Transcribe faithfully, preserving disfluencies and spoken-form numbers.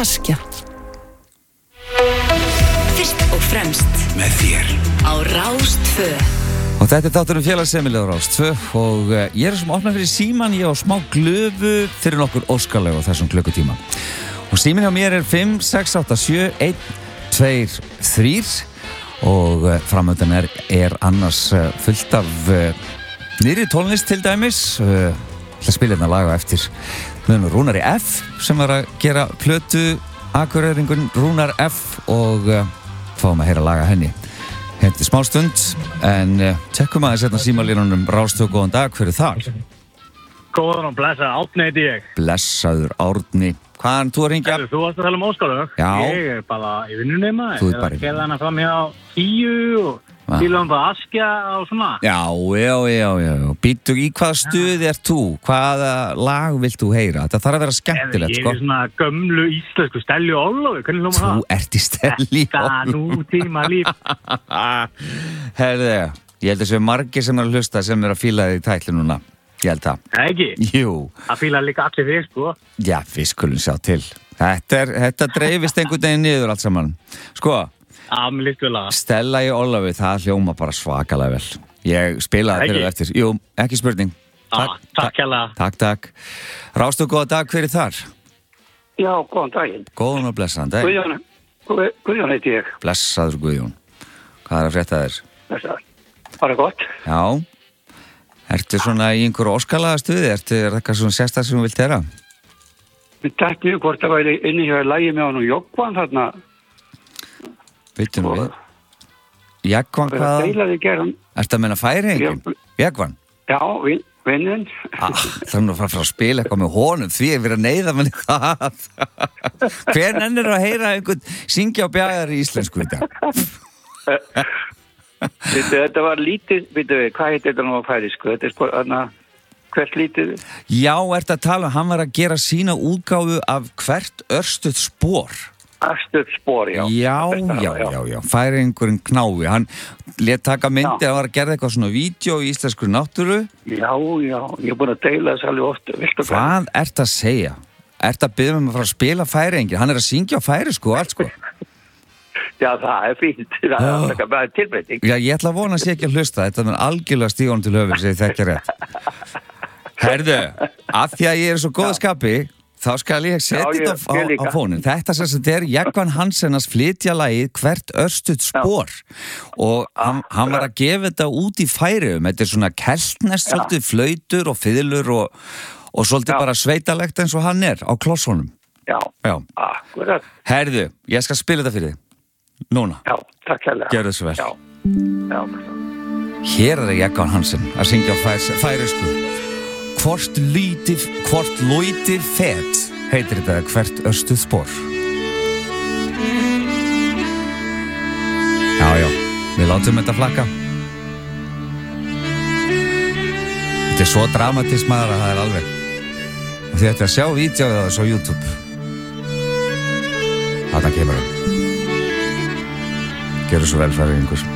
Askja. Fyrst og fremst með þér á Rás tvö. Og þetta er þátturinn félagsheimilið á Rás tvö og uh, ég er sem opnað fyrir síman, ég á smá glöfu fyrir nokkur óskarlega á þessum klukkutíma. Og síminn hjá mér er fimm sex átta sjö eitt tveir þrír og uh, framöndan er, er annars uh, fullt af uh, nýrri tónlist til dæmis. Uh, Það spila hérna laga eftir með Rúnari F sem var að gera plötu Akureyringun Rúnar F og uh, fáum að heyra laga henni hefði smá stund en uh, tjekkum aðeins hérna símalínunum Rás tvö, góðan dag, hver er þar? Góðan og blessaður, Árni heiti ég. Blessaður Árni, hvaðan þú að hringja? Þú varst að tala um óskalög. Já. Ég er bara í vinnunni maður. Þú er bara í vinnunni. Ég er að gera hana fram hjá tíu og bílum bara Askja og svona. Já, já, já, já. Býttu, í hvaða stuði ert þú? Hvaða lag vilt þú heyra? Það þarf að vera skemmtilegt, sko. Ég er svona gömlu íslensku Stelli og Ólofi, hvernig hljóma það? Þú ert í Stelli og Þetta nútíma líf. Herðu, ég held að þessu margir sem er að hlusta sem er að fíla þig í tætli núna. Ég held að. Það ekki? Jú. Það fíla líka allir þig, sko. Já, við skulum sjá til. Þetta, er, þetta dreifist einhvern veginn niður allt saman. Sko, Já, mér líst vel að. Stella í Ólafi, það hljóma bara svakalega vel. Ég spilaði fyrir það eftir. Jú, ekki spurning. Takk, takk hérlega. Takk, takk. Rás tvö, góða dag, hver er þar? Já, góðan daginn. Góðan og blessaðan dag. Guðjón, Guð- Guðjón heiti ég. Blessaður Guðjón. Hvað er að frétta þér? Blessaður. Bara gott. Já. Ertu svona í einhverju óskalaga stuði? Ertu, er það eitthvað svona sérstæð sem þú vilt gera? Við tætt mjög hvort það væri inni hjá lægi með hann og Jókvan þarna. Veitum við. Jagvan Það er að hvað? deila því gerðan. Ertu að menna færingin? Jagvan? Já, vin, vinnin. Ah, það er nú að fara að spila eitthvað með honum því að vera að neyða manni það. Hver nennir að heyra einhvern syngja og bjæðar í íslensku í dag? Þetta var lítið, veitum við, hvað heitir þetta nú að færisku? Þetta er sko, þarna, hvert lítið? Já, ertu að tala um, hann var að gera sína útgáfu af hvert örstuð spor. Astuð spor, já. Já, já, já, já, færingurinn Knái, hann lét taka myndi, hann var að gera eitthvað svona vídeo í íslensku náttúru. Já, já, ég er búin að deila þess alveg oft. Viltu Hvað ertu að segja? Ertu að biðja mig að fara að spila færingin? Hann er að syngja á færisku og allt, sko. Já, það er fínt. Það er ekki bara tilbreyting. Já, ég ætla að vona að sé ekki að hlusta. Þetta er algjörlega stígón til höfuð sem ég þekkja rétt. Herðu, að því að ég er svo góð skapi, þá skal ég setja Já, ég- þetta á, ég á, líka. á fónin. Þetta sem þetta er Jagvan Hansenars flytja lagið Hvert örstuð spor og hann, hann var að gefa þetta út í Færeyjum. Þetta er svona keltnest, svolítið flautur og fiðlur og, og svolítið Já. bara sveitalegt eins og hann er á klossunum. Já, Já. akkurat. Herðu, ég skal spila þetta fyrir þig. Núna. Já, takk hérlega. Gjörðu svo vel. Já, já. Hér er Jagvan Hansen að syngja á fæs, færisku. Hvort lítið, hvort lítið fet heitir þetta hvert örstuð spor. Já, já, við látum þetta flakka. Þetta er svo dramatískt maður að það er alveg. Og þið ætti að sjá vídeóið á þessu á YouTube. Þarna kemur hann. Gerðu svo vel fyrir einhvers.